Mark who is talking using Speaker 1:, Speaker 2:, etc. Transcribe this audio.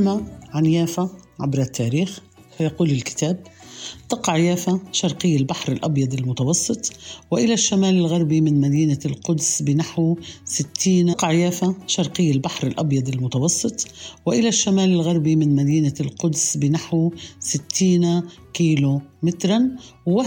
Speaker 1: أما عن يافا عبر التاريخ فيقول الكتاب: تقع يافا شرقي البحر الأبيض المتوسط وإلى الشمال الغربي من مدينة القدس بنحو 60 تقع يافا شرقي البحر الأبيض المتوسط وإلى الشمال الغربي من مدينة القدس بنحو 60 كيلو متراً.